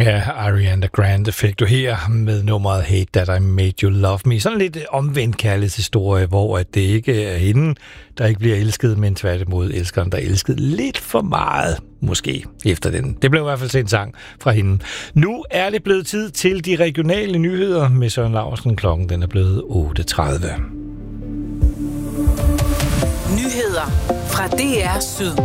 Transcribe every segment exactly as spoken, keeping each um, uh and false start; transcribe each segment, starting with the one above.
Ja, Ariana Grande fik du her med nummeret Hate That I Made You Love Me. Sådan lidt omvendt kærlighedshistorie, hvor at det ikke er hende, der ikke bliver elsket, men tværtimod elskeren, der elskede lidt for meget, måske, efter den. Det blev i hvert fald en sang fra hende. Nu er det blevet tid til de regionale nyheder med Søren Laursen. Klokken den er blevet otte tredive. Nyheder fra D R Syd.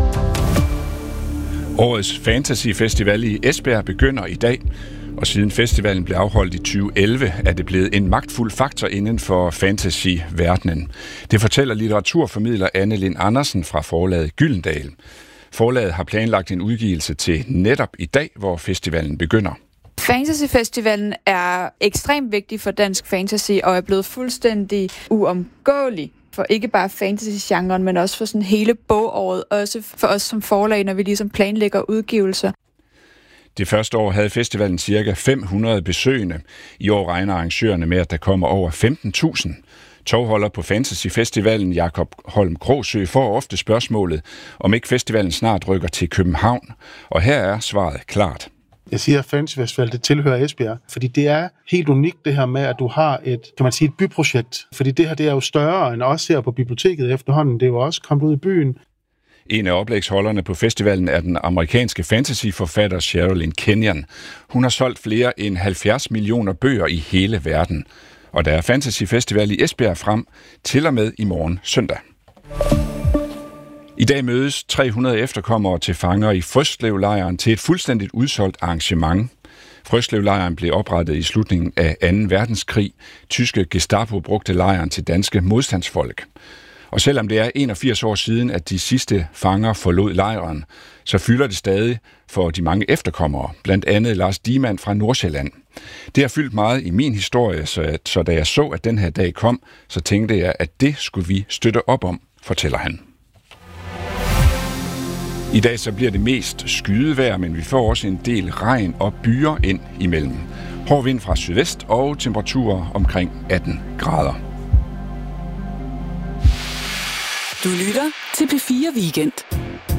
Årets Fantasy Festival i Esbjerg begynder i dag, og siden festivalen blev afholdt i tyve elleve, er det blevet en magtfuld faktor inden for fantasy-verdenen. Det fortæller litteraturformidler Anne Lind Andersen fra forlaget Gyldendal. Forlaget har planlagt en udgivelse til netop i dag, hvor festivalen begynder. Fantasyfestivalen er ekstremt vigtig for dansk fantasy og er blevet fuldstændig uomgåelig for ikke bare fantasy-genren, men også for sådan hele bogåret, også for os som forlag, når vi ligesom planlægger udgivelser. Det første år havde festivalen ca. fem hundrede besøgende. I år regner arrangørerne med, at der kommer over femten tusind. Tovholder på Fantasyfestivalen, Jakob Holm Krogsø, får ofte spørgsmålet, om ikke festivalen snart rykker til København. Og her er svaret klart. Jeg siger, at Fantasyfestival, det tilhører Esbjerg, fordi det er helt unikt det her med, at du har et, kan man sige, et byprojekt. Fordi det her, det er jo større end os her på biblioteket efterhånden. Det er jo også kommet ud i byen. En af oplægsholderne på festivalen er den amerikanske fantasyforfatter Sherilyn Kenyon. Hun har solgt flere end halvfjerds millioner bøger i hele verden. Og der er Fantasyfestival i Esbjerg frem til og med i morgen søndag. I dag mødes tre hundrede efterkommere til fanger i Frøslevlejren til et fuldstændigt udsolgt arrangement. Frøslevlejren blev oprettet i slutningen af anden verdenskrig. Tyske Gestapo brugte lejren til danske modstandsfolk. Og selvom det er enogfirs år siden, at de sidste fanger forlod lejren, så fylder det stadig for de mange efterkommere, blandt andet Lars Diemann fra Nordsjælland. Det har fyldt meget i min historie, så, så da jeg så, at den her dag kom, så tænkte jeg, at det skulle vi støtte op om, fortæller han. I dag så bliver det mest skydevejr, men vi får også en del regn og byer ind imellem. Hård vind fra sydvest og temperaturer omkring atten grader. Du lytter til P fire Weekend.